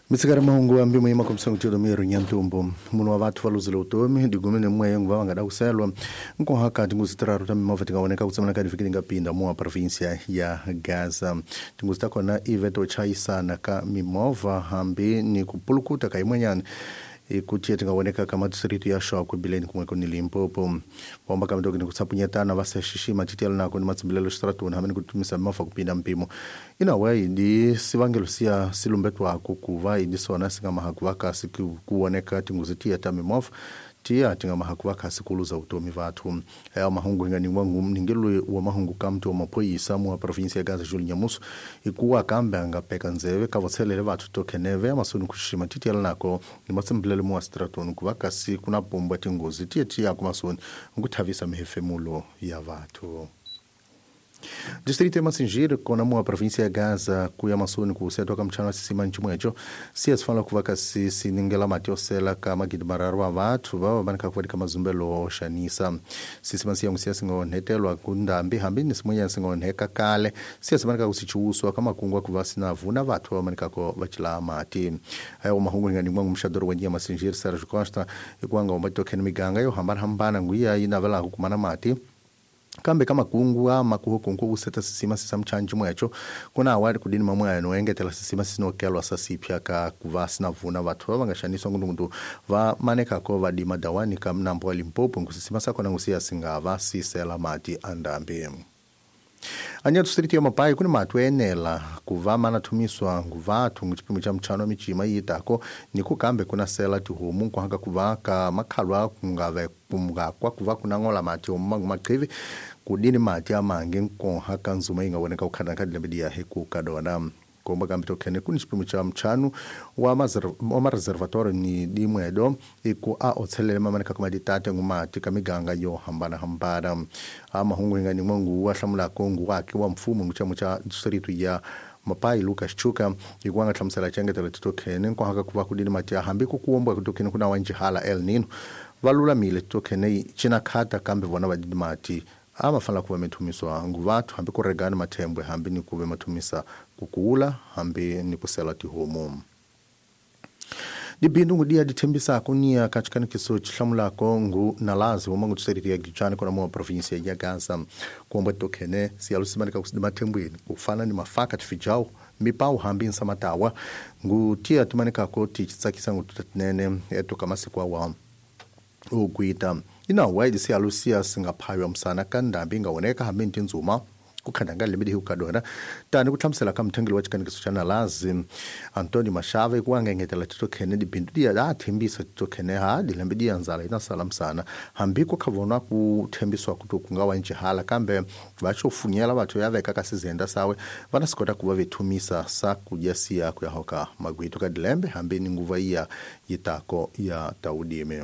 Mitsigara mahungu ambi muhima komisa ngutio domiro nyantumbo muno watu faluzile utomi digumene mwe yangu wanga da uselwa nko haka tinguzitraru tami mafati kaoneka kusamana kadifikiri ngapinda mwa provincia ya Gaza tinguzitako na Iveto Chaisa na ka mimova hambi ni kupulukuta kaimwenyani kutia tingaoneka kama district ya Shoko bileni kumweko ni Limpopo wamba kama dogi ni kusapunyetana vasa shishima titiala na kuni matsimbilelo stratu na hamini kutumisa mafa kupinda mpimo inawa idi sivangelo siya silumbetu wako kuva idi sona singa mahakuwaka siku kuoneka tinguzitia tami mafa tia tinga mahakuwaka sikuluza utomi vatu ya mahungu ingani wangu mningelu wa mahungu kamtu wa mapoi isamu wa provinsia ya Gaza Juli Nyamusu ikuwa kambe anga peka nzewe kavotselele vatu tokeneve ya masuni kushishima titiala nako ni matsimbilelo mwa stratonu kuvaka si kuna pomba tinguzi tia kumasuni ngutavisa mehefemulo ya vatu. Distrito ya Masinjiri kona mwa provinsia ya Gaza kuya masuni kuseto kama mchana sisima nchumwecho siya sifala kuvaka sisi ningela matio sela kama gidmararwa vatu baba banika kuwadika mazumbelo shanisa sisi masiya ngusia singo netelo kundambi hambi nisimwenye singo neka kale siya simanika kusichuuswa kama kungwa kuvasi na vuna vatu baba manika ko vachila mati hayo mahungu ngani mwangu mshadoro wenye Masinjiri Serge Costa ikuanga umbati tokeni miganga yo hambana nguia inavela hukumana mati kambe kama kungu ama kuhukungu useta sisima sisa mchanji mwecho kuna awari kudini mamwe ya nuenge tela sisima sisino kelwa sasipya ka kuvasi na vuna watu wanga shaniso ngundu va maneka ko vadi madawani kamna mpo Limpopo nkusisima sako na ngusia singava sisela mati andambi anya distrito ya Mapai kuni matuenela kuva mana tumiswa nguvatu ngutipimo cha mchano michima yitako niku kambe kuna sela tuhumu kwa haka kuva ka makalwa kungave kumgakwa kuva kuna ngola mati omangu makrivi kudini mati amange nko haka nzuma ingawoneka ukana kadilebidi ya heku kadona komba kambito kene kuni chipimo cha mchanu wa reservatoire ni dimwedo iku a otselele mamaneka kama ditate ngumati kamiganga yo hambana mahungu ingani mwangu wa shamula kongu wake wa mfumo mchamo cha distritu ya Mapai Lucas Chuka iguanga tlamsela chenge tele tokene nko haka kuva kudini mati hambi kukuomba kutokene kuna wanji hala El Nino valula mile tokene china kata kambe vona vadidi mati ama fala kuwa metumiswa nguvatu hambi kuregana matembwe hambi ni kuwe matumisa kukuula hambi ni kusela tihumu dibindu ngudia ditembisa kunia kachikani kiso chlamula kongu na lazi wamangu tuseriti ya gichani kuna mwa provinsia ya Gaza kuomba tokene siyalusimanika kusidima tembwe kufana ni mafaka tifijao mipau hambi nsamatawa ngutia tumanika koti chitsakisa ngutatinene eto kama sikwa wa uguita ina waidi siyalusia singaphayo msana kandambi ngawoneka hambi ntinzuma kukhandanga limidi hukadona tani kuthamsela kamthengeli wa chikani kisuchana lazi Antoni Mashave kuanga ngetela titokene dibindu dia athembisa titokene ha dilembidi yanzala ina salam sana hambi kukhavona kuthembiswa kutokungawa nje hala kambe vacho funyela batho yaveka kasizenda sawe vanasikota kuva vethumisa sa kujasia kuyahoka magwito kadilembe hambi ninguva iya yitako ya taudime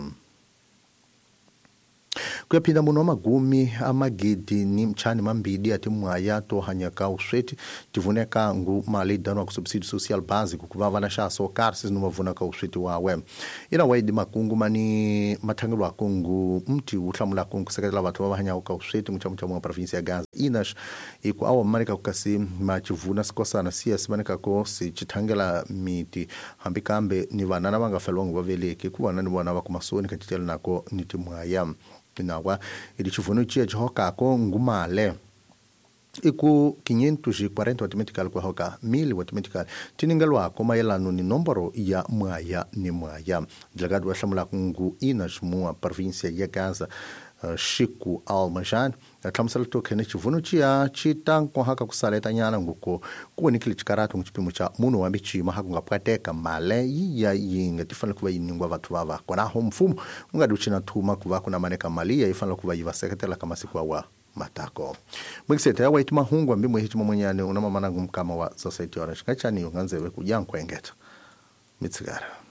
kuyapinda muno magumi amagidi ni mchani mambidi ati mwaya to hanyaka usweti tivuneka ngu mali dano ku subsidi social basic kuva na sha so karsis no mavuna ka usweti wawe ina waidi makungu mani mathangelo akungu mti utlamula kungu sekela batho babahanya ka usweti mchamu wa province ya Gaza inash iku awa manika kukasi machivuna sikosana CS manika ko si chithangela miti hambi kambe ni vanana vangafelwa nguveleke kuwana ni bona bakumasoni katitela nako niti mwaya inawa ili chifuno chia choka ko ngumale iku 540 automatically kwa hoka 1000 automatically tiningalwa ko mayelano ni nomboro ya mwaya ni mwaya delegado wa shamula kungu inashmua provincia ya Gaza Shiku Almajan atlamsala tokene chivuno chia chitanko haka kusaleta nyana nguko kuonikili chikaratu ngchipimo cha muno wa michima haka ngapwateka male ya yinga tifana kuva yiningwa vatu vava kona ho mfumo ungaduchina tuma kuva kuna maneka mali ya ifana kuva yiva sekretela kama sikwa wa matako mwikisete ya waitima hungwa mbimwe hichima mwenyane unamamana ngumkama wa society orange ngachani nganzewe kujankwe ngeta mitsigara